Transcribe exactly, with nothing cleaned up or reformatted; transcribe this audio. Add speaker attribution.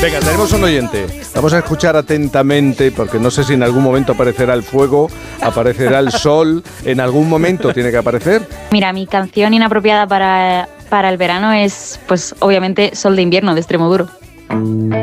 Speaker 1: Venga, tenemos un oyente. Vamos a escuchar atentamente, porque no sé si en algún momento aparecerá el fuego, aparecerá el sol, en algún momento tiene que aparecer.
Speaker 2: Mira, mi canción inapropiada para, para el verano es, pues, obviamente, Sol de invierno, de Extremoduro.